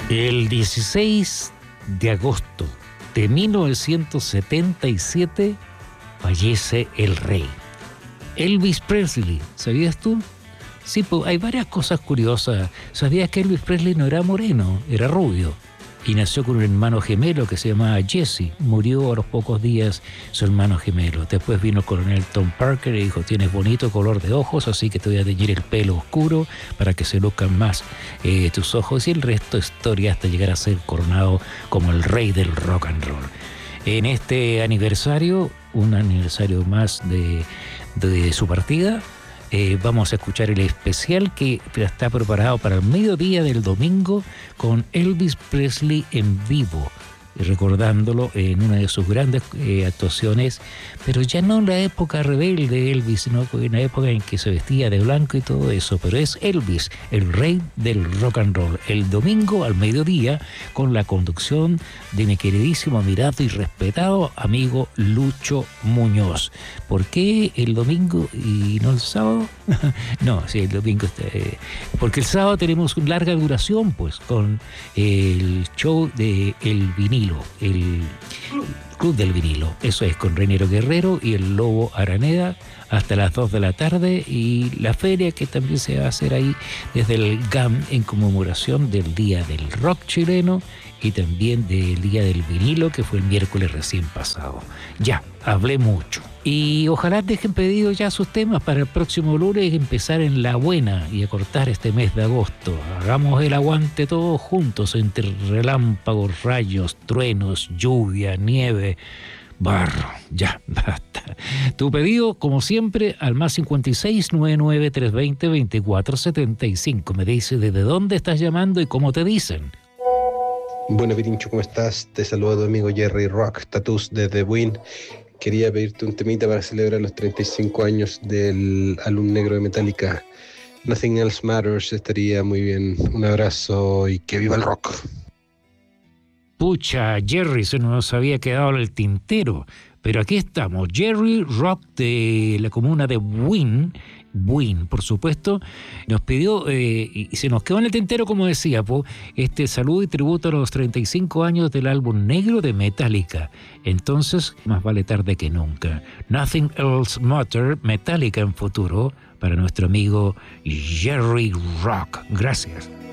El 16 de agosto de 1977 fallece el rey. Elvis Presley, ¿sabías tú? Sí, pues hay varias cosas curiosas. ¿Sabías que Elvis Presley no era moreno, era rubio? Y nació con un hermano gemelo que se llamaba Jesse. Murió a los pocos días su hermano gemelo. Después vino el coronel Tom Parker y dijo: tienes bonito color de ojos, así que te voy a teñir el pelo oscuro para que se luzcan más tus ojos. Y el resto es historia hasta llegar a ser coronado como el rey del rock and roll. En este aniversario, un aniversario más de su partida, vamos a escuchar el especial que está preparado para el mediodía del domingo con Elvis Presley en vivo, recordándolo en una de sus grandes actuaciones, pero ya no en la época rebelde de Elvis, sino en la época en que se vestía de blanco y todo eso. Pero es Elvis, el rey del rock and roll, el domingo al mediodía, con la conducción de mi queridísimo, admirado y respetado amigo Lucho Muñoz. ¿Por qué el domingo y no el sábado? No, sí, el domingo porque el sábado tenemos una larga duración, pues, con el show de El Vinilo, el Club del Vinilo. Eso es, con Reynero Guerrero y el Lobo Araneda hasta las 2 de la tarde, y la feria que también se va a hacer ahí desde el GAM en conmemoración del Día del Rock chileno y también del Día del Vinilo, que fue el miércoles recién pasado. Ya, hablé mucho. Y ojalá dejen pedidos ya sus temas para el próximo lunes y empezar en la buena y acortar este mes de agosto. Hagamos el aguante todos juntos entre relámpagos, rayos, truenos, lluvia, nieve, barro. Ya, basta. Tu pedido, como siempre, al más 56 99 320 2475. Me dice desde dónde estás llamando y cómo te dicen. Bueno, Pirincho, ¿cómo estás? Te saludo a tu amigo Jerry Rock, Tatus desde Buin. Quería pedirte un temita para celebrar los 35 años del álbum negro de Metallica. Nothing Else Matters, estaría muy bien. Un abrazo y que viva el rock. Pucha, Jerry, se nos había quedado en el tintero. Pero aquí estamos, Jerry Rock de la comuna de Buin, por supuesto, nos pidió, y se nos quedó en el tintero, como decía, este saludo y tributo a los 35 años del álbum negro de Metallica. Entonces, más vale tarde que nunca. Nothing Else Matters, Metallica en futuro, para nuestro amigo Jerry Rock. Gracias.